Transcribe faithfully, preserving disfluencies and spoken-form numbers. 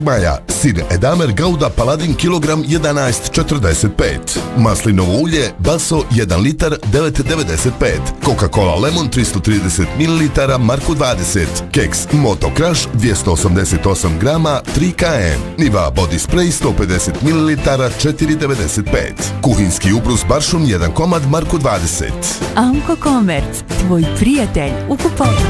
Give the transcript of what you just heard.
Maja, sir Edamer Gouda Paladin kilogram jedanaest četrdeset pet. Maslinovo ulje Baso jedan litar devet devedeset pet. Coca-Cola Lemon tristo trideset mililitara Marko dvadeset. Keks Moto Crush dvjesto osamdeset osam grama tri kilograma. Niva Body Spray sto pedeset mililitara četiri devedeset pet. Kuhinski ubrus Baršun jedan komad Marko dvadeset. Amko Komerc, tvoj prijatelj u kupovini.